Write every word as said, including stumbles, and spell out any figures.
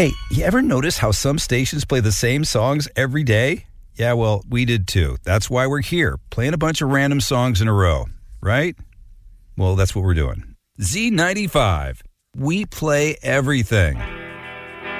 Hey, you ever notice how some stations play the same songs every day? Yeah, well, we did too. That's why we're here, playing a bunch of random songs in a row, right? Well, that's what we're doing. Z ninety-five. We play everything.